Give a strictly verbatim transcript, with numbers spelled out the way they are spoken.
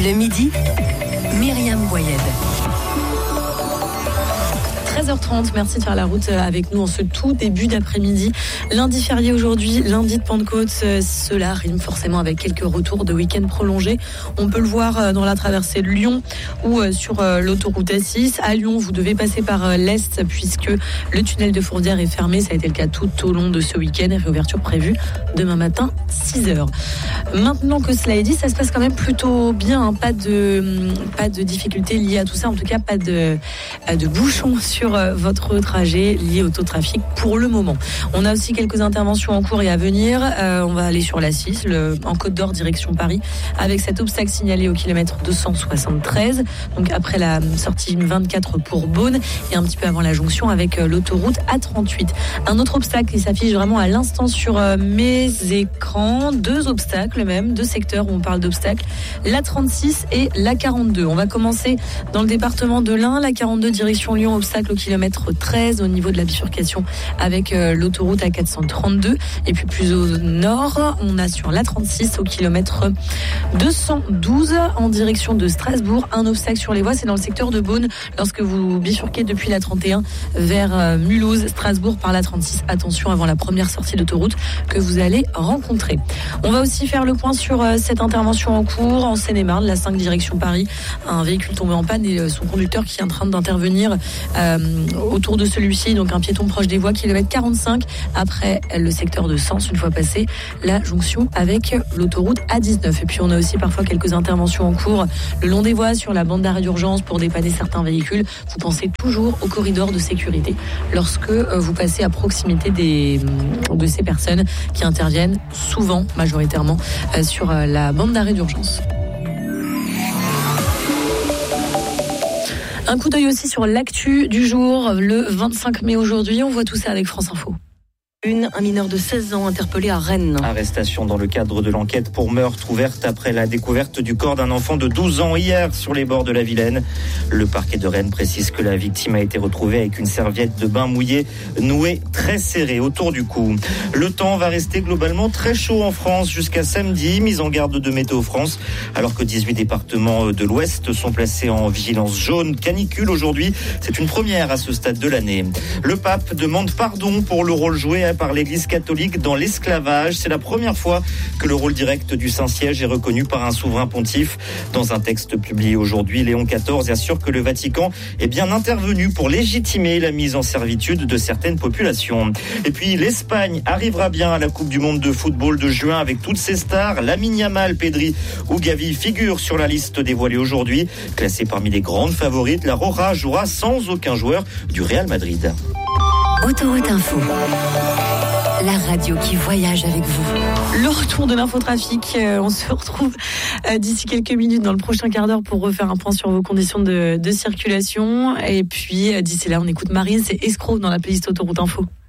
Le midi, Myriam Boyed. treize heures trente, merci de faire la route avec nous en ce tout début d'après-midi. Lundi férié aujourd'hui, lundi de Pentecôte, cela rime forcément avec quelques retours de week-end prolongés. On peut le voir dans la traversée de Lyon ou sur l'autoroute A six. À Lyon, vous devez passer par l'Est puisque le tunnel de Fourdière est fermé. Ça a été le cas tout au long de ce week-end. Réouverture prévue demain matin, six heures. Maintenant que cela est dit, ça se passe quand même plutôt bien. Hein. Pas de, pas de difficultés liées à tout ça. En tout cas, pas de, de bouchons sur sur votre trajet lié au taux de trafic pour le moment. On a aussi quelques interventions en cours et à venir. Euh, on va aller sur l'A six, le, en Côte d'Or, direction Paris, avec cet obstacle signalé au kilomètre deux cent soixante-treize. Donc après la sortie vingt-quatre pour Beaune et un petit peu avant la jonction avec l'autoroute A trente-huit. Un autre obstacle qui s'affiche vraiment à l'instant sur mes écrans. Deux obstacles même, deux secteurs où on parle d'obstacles. l'A trente-six et l'A quarante-deux. On va commencer dans le département de l'Ain. l'A quarante-deux direction Lyon, obstacle au kilomètre treize au niveau de la bifurcation avec euh, l'autoroute A quatre cent trente-deux. Et puis plus au nord, on a sur l'A trente-six au kilomètre deux cent douze en direction de Strasbourg. Un obstacle sur les voies, c'est dans le secteur de Beaune lorsque vous bifurquez depuis l'A trente et un vers euh, Mulhouse, Strasbourg par l'A trente-six. Attention avant la première sortie d'autoroute que vous allez rencontrer. On va aussi faire le point sur euh, cette intervention en cours en Seine-et-Marne, la cinq direction Paris. Un véhicule tombé en panne et euh, son conducteur qui est en train d'intervenir euh, autour de celui-ci, donc un piéton proche des voies, kilomètre quarante-cinq après le secteur de Sens, une fois passé la jonction avec l'autoroute A dix-neuf. Et puis on a aussi parfois quelques interventions en cours le long des voies sur la bande d'arrêt d'urgence pour dépanner certains véhicules. Vous pensez toujours au corridor de sécurité lorsque vous passez à proximité des, de ces personnes qui interviennent souvent, majoritairement, sur la bande d'arrêt d'urgence. Un coup d'œil aussi sur l'actu du jour, le vingt-cinq mai aujourd'hui. On voit tout ça avec France Info. Une, un mineur de seize ans interpellé à Rennes. Arrestation dans le cadre de l'enquête pour meurtre ouverte après la découverte du corps d'un enfant de douze ans hier sur les bords de la Vilaine. Le parquet de Rennes précise que la victime a été retrouvée avec une serviette de bain mouillée nouée très serrée autour du cou. Le temps va rester globalement très chaud en France jusqu'à samedi, mise en garde de Météo France, alors que dix-huit départements de l'Ouest sont placés en vigilance jaune canicule aujourd'hui. C'est une première à ce stade de l'année. Le pape demande pardon pour le rôle joué par l'Église catholique dans l'esclavage. C'est la première fois que le rôle direct du Saint-Siège est reconnu par un souverain pontife. Dans un texte publié aujourd'hui, Léon quatorze assure que le Vatican est bien intervenu pour légitimer la mise en servitude de certaines populations. Et puis l'Espagne arrivera bien à la Coupe du Monde de football de juin avec toutes ses stars. Lamine Yamal, Pedri ou Gavi figurent sur la liste dévoilée aujourd'hui. Classée parmi les grandes favorites, la Roja jouera sans aucun joueur du Real Madrid. Autoroute Info, la radio qui voyage avec vous. Le retour de l'infotrafic, euh, on se retrouve euh, d'ici quelques minutes dans le prochain quart d'heure pour refaire un point sur vos conditions de, de circulation. Et puis euh, d'ici là, on écoute Marine, c'est Escroc dans la playlist Autoroute Info.